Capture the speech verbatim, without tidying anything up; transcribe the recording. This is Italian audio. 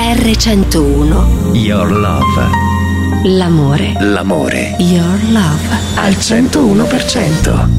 erre centouno. Your love. L'amore. L'amore. Your love. Al centouno per cento.